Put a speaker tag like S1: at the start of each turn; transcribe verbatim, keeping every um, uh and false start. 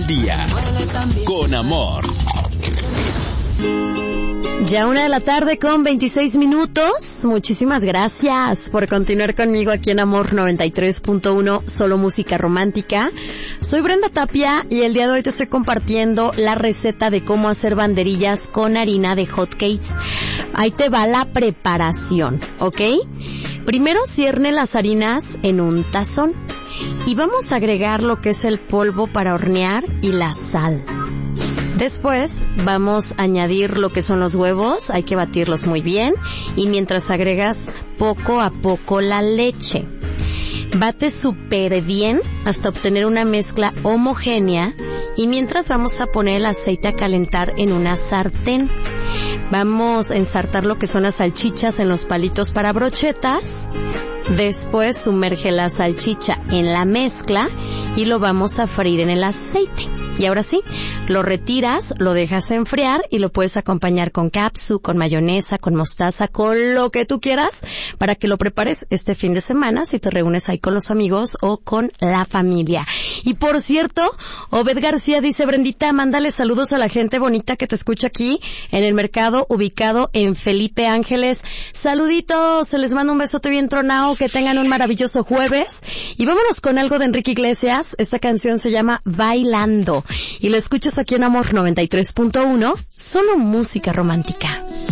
S1: día. Con amor.
S2: Ya una de la tarde con veintiséis minutos. Muchísimas gracias por continuar conmigo aquí en Amor noventa y tres punto uno, solo música romántica. Soy Brenda Tapia y el día de hoy te estoy compartiendo la receta de cómo hacer banderillas con harina de hot cakes. Ahí te va la preparación, ¿ok? Primero cierne las harinas en un tazón y vamos a agregar lo que es el polvo para hornear y la sal. Después vamos a añadir lo que son los huevos, hay que batirlos muy bien y mientras agregas poco a poco la leche. Bate súper bien hasta obtener una mezcla homogénea y mientras vamos a poner el aceite a calentar en una sartén. Vamos a ensartar lo que son las salchichas en los palitos para brochetas. Después sumerge la salchicha en la mezcla y lo vamos a freír en el aceite. Y ahora sí, lo retiras, lo dejas enfriar y lo puedes acompañar con catsup, con mayonesa, con mostaza, con lo que tú quieras para que lo prepares este fin de semana si te reúnes ahí con los amigos o con la familia. Y por cierto, Obed García dice, Brendita, mándale saludos a la gente bonita que te escucha aquí en el mercado ubicado en Felipe Ángeles. Saluditos, se les manda un besote bien tronado, que tengan un maravilloso jueves. Y vámonos con algo de Enrique Iglesias. Esta canción se llama Bailando. Y lo escuchas aquí en Amor noventa y tres punto uno, solo música romántica.